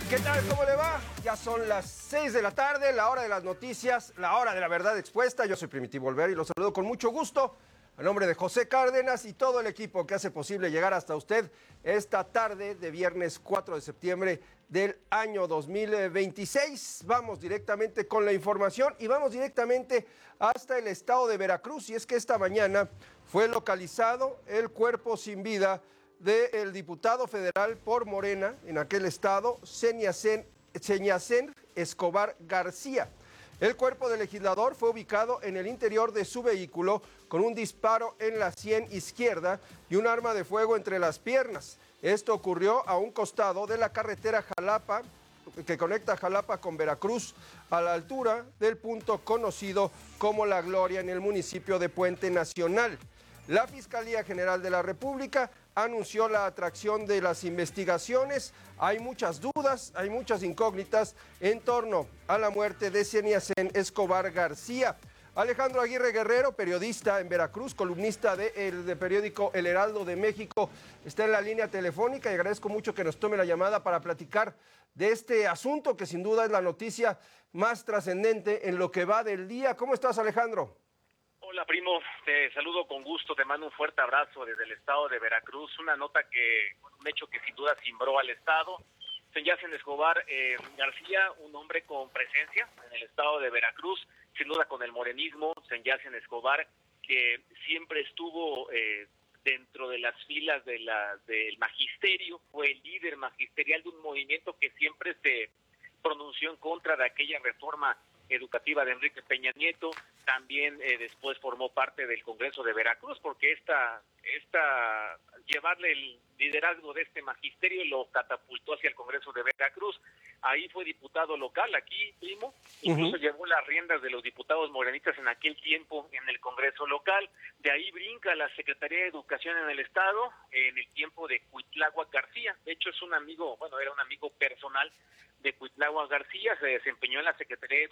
¿Qué tal? ¿Cómo le va? Ya son las 6 de la tarde, la hora de las noticias, la hora de la verdad expuesta. Yo soy Primitivo Olvera y los saludo con mucho gusto. A nombre de José Cárdenas y todo el equipo que hace posible llegar hasta usted esta tarde de viernes 4 de septiembre del año 2026. Vamos directamente con la información y vamos directamente hasta el estado de Veracruz. Y es que esta mañana fue localizado el cuerpo sin vida del diputado federal por Morena en aquel estado, Señacén Escobar García. El cuerpo del legislador fue ubicado en el interior de su vehículo con un disparo en la sien izquierda y un arma de fuego entre las piernas. Esto ocurrió a un costado de la carretera Jalapa, que conecta Jalapa con Veracruz, a la altura del punto conocido como La Gloria en el municipio de Puente Nacional. La Fiscalía General de la República anunció la atracción de las investigaciones. Hay muchas dudas, hay muchas incógnitas en torno a la muerte de Señacén Escobar García. Alejandro Aguirre Guerrero, periodista en Veracruz, columnista del periódico El Heraldo de México, está en la línea telefónica y agradezco mucho que nos tome la llamada para platicar de este asunto que sin duda es la noticia más trascendente en lo que va del día. ¿Cómo estás, Alejandro? Hola, primo, te saludo con gusto, te mando un fuerte abrazo desde el estado de Veracruz, un hecho que sin duda cimbró al estado. Señacén Escobar García, un hombre con presencia en el estado de Veracruz, sin duda con el morenismo. Señacén Escobar, que siempre estuvo dentro de las filas del magisterio, fue el líder magisterial de un movimiento que siempre se pronunció en contra de aquella reforma educativa de Enrique Peña Nieto. También después formó parte del Congreso de Veracruz, porque llevarle el liderazgo de este magisterio lo catapultó hacia el Congreso de Veracruz. Ahí fue diputado local, aquí, primo, incluso llevó las riendas de los diputados morenistas en aquel tiempo en el Congreso local. De ahí brinca la Secretaría de Educación en el estado, en el tiempo de Cuitláhuac García. De hecho, era un amigo personal de Cuitláhuac García, se desempeñó en la Secretaría de